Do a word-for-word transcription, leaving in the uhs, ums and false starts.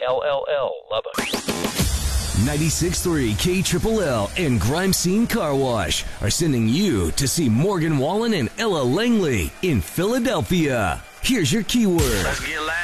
L L L, Lubbock. ninety-six point three K Triple L and Grime Scene Car Wash are sending you to see Morgan Wallen and Ella Langley in Philadelphia. Here's your keyword. Let's get loud.